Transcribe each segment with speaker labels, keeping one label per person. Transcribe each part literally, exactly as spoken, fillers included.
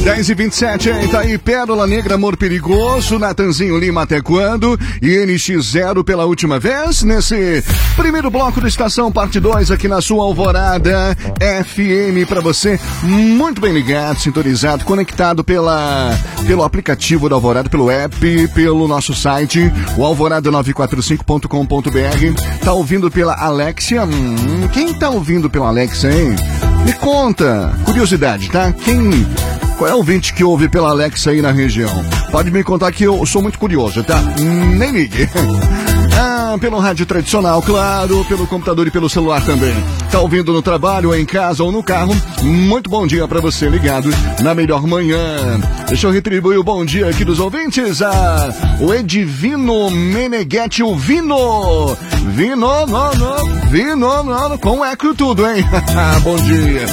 Speaker 1: dez e vinte e sete, hein? Tá aí Pérola Negra, Amor Perigoso, Natanzinho Lima, Até Quando, e N X Zero pela última vez, nesse primeiro bloco da Estação Parte dois, aqui na sua Alvorada F M, pra você, muito bem ligado, sintonizado, conectado pela, pelo aplicativo da Alvorada, pelo app, pelo nosso site, o alvorada nove quatro cinco ponto com ponto b r. Tá ouvindo pela Alexia? Hum, quem tá ouvindo pela Alexia, hein? Me conta, curiosidade, tá? Quem... Qual é o ouvinte que ouve pela Alexa aí na região? Pode me contar que eu sou muito curioso, tá? Nem ligue. Ah, pelo rádio tradicional, claro, pelo computador e pelo celular também. Tá ouvindo no trabalho, em casa ou no carro? Muito bom dia pra você ligado na melhor manhã. Deixa eu retribuir o bom dia aqui dos ouvintes. Ah, o Edivino Meneghetti, o Vino. Vino, no, no, Vino, no, com eco e tudo, hein? Bom dia.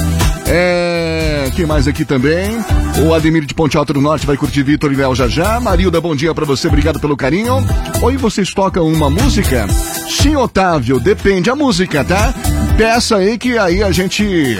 Speaker 1: É, quem mais aqui também? O Ademir de Ponte Alta do Norte vai curtir Vitor e Léo já já. Marilda, bom dia pra você, obrigado pelo carinho. Oi, vocês tocam uma música? Sim, Otávio, depende a música, tá? Peça aí que aí a gente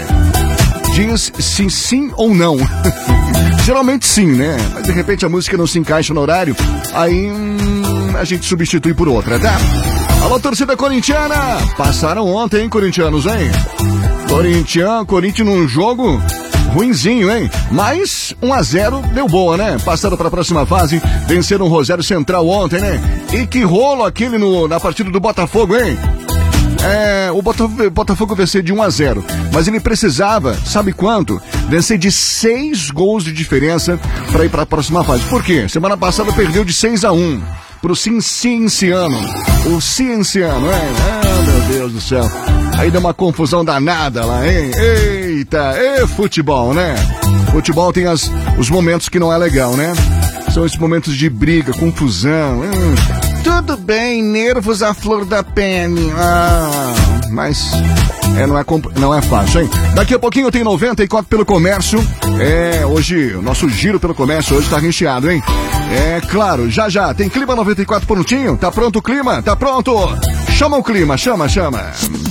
Speaker 1: diz se sim ou não. Geralmente sim, né? Mas de repente a música não se encaixa no horário, aí hum, a gente substitui por outra, tá? Alô, torcida corintiana! Passaram ontem, hein, corintianos, hein? Corinthians, Corinthians num jogo ruinzinho, hein? Mas um a zero deu boa, né? Passaram para a próxima fase, venceram o Rosário Central ontem, né? E que rolo aquele no, na partida do Botafogo, hein? É, o Botafogo, Botafogo venceu de um a zero, mas ele precisava, sabe quanto? Vencer de seis gols de diferença para ir para a próxima fase. Por quê? Semana passada perdeu de seis a um pro Cienciano. O Cienciano, hein? Ah, meu Deus do céu. Aí deu uma confusão danada lá, hein? Eita, é futebol, né? Futebol tem as, os momentos que não é legal, né? São esses momentos de briga, confusão. Hum, tudo bem, nervos à flor da pele. Ah, mas é, não, é, não é fácil, hein? Daqui a pouquinho tem noventa e quatro pelo comércio. É, hoje, o nosso giro pelo comércio hoje tá recheado, hein? É, claro, já já, tem Clima noventa e quatro prontinho? Tá pronto o clima? Tá pronto? Chama o clima, chama, chama.